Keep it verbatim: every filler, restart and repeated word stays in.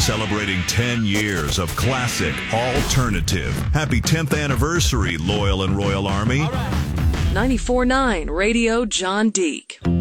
Celebrating ten years of classic alternative. Happy tenth anniversary, Loyal and Royal Army. ninety-four point nine Radio John Deek.